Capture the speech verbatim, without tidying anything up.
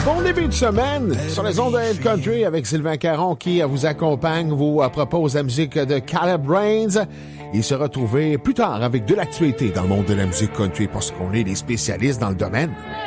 Bon début de semaine sur les ondes de Hit Country avec Sylvain Caron qui vous accompagne, vous propose la musique de Caleb Brains. Il se retrouve plus tard avec de l'actualité dans le monde de la musique country parce qu'on est des spécialistes dans le domaine.